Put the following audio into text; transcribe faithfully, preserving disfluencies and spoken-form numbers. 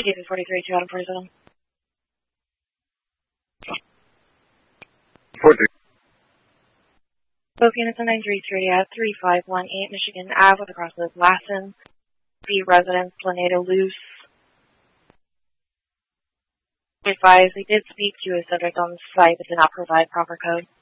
G P forty-three, two Adam forty-seven. forty. Both units on nine three three at three five one eight Michigan Avenue with the crossroads Lassen. B residence, Planeta Luce. Advised, they did speak to a subject on the site but did not provide proper code.